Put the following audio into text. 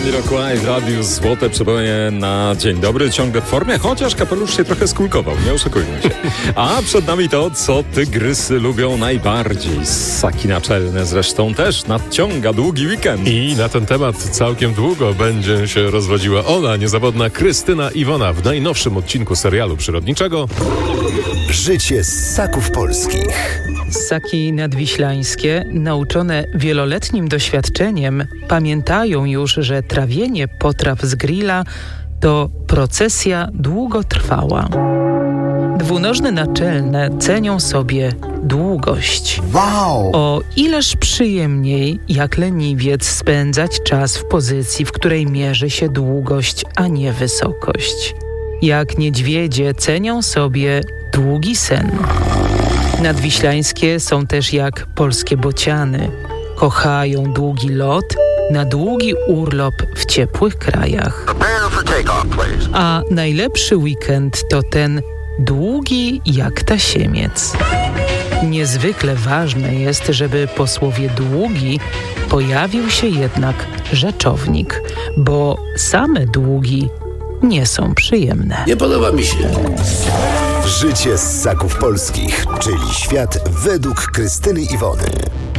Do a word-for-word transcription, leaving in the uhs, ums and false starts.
Jamiroquai w radiu Złote Przypomnienie na dzień dobry. Ciągle w formie, chociaż kapelusz się trochę skulkował, nie oszukujmy się. A przed nami to, co tygrysy lubią najbardziej. Ssaki naczelne zresztą też nadciąga długi weekend. I na ten temat całkiem długo będzie się rozwodziła ona, niezawodna Krystyna Iwona w najnowszym odcinku serialu przyrodniczego Życie ssaków polskich. Ssaki nadwiślańskie, nauczone wieloletnim doświadczeniem, pamiętają już, że trawienie potraw z grilla to procesja długotrwała. Dwunożne naczelne cenią sobie długość. Wow! O ileż przyjemniej, jak leniwiec, spędzać czas w pozycji, w której mierzy się długość, a nie wysokość. Jak niedźwiedzie cenią sobie długi sen. Nadwiślańskie są też jak polskie bociany. Kochają długi lot na długi urlop w ciepłych krajach. A najlepszy weekend to ten długi jak tasiemiec. Niezwykle ważne jest, żeby po słowie długi pojawił się jednak rzeczownik, bo same długi nie są przyjemne. Nie podoba mi się. Życie ssaków polskich, czyli świat według Krystyny Iwony.